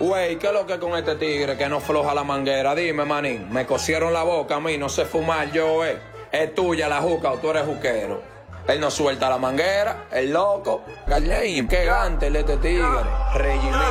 Güey, ¿qué es lo que con este tigre que no floja la manguera? Dime, manín, me cosieron la boca a mí, no sé fumar yo, ¿Es tuya la juca o tú eres juquero? Él no suelta la manguera, el loco. Qué gante este tigre. Regime.